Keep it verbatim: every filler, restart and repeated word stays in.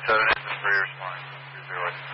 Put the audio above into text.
seven is for your response. two zero eight.